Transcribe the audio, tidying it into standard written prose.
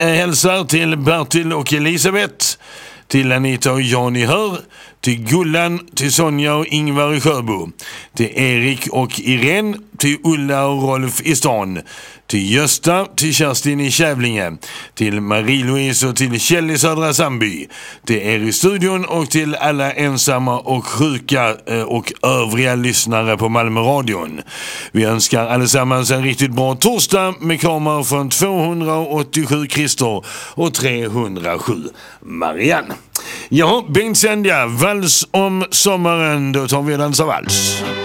hälsar till Bertil och Elisabeth, till Anita och Jan i Hör, till Gullan, till Sonja och Ingvar i Sjöbo, till Erik och Irene, till Ulla och Rolf i stan, till Gösta, till Kerstin i Kävlinge, till Marie-Louise och till Kjell i Södra Sandby, till er i studion och till alla ensamma och sjuka och övriga lyssnare på Malmöradion. Vi önskar allesammans en riktigt bra torsdag med kramar från 287 Christer och 307 Marianne. Ja, Bengt Sandja, vals om sommaren, då tar vi dansa vals.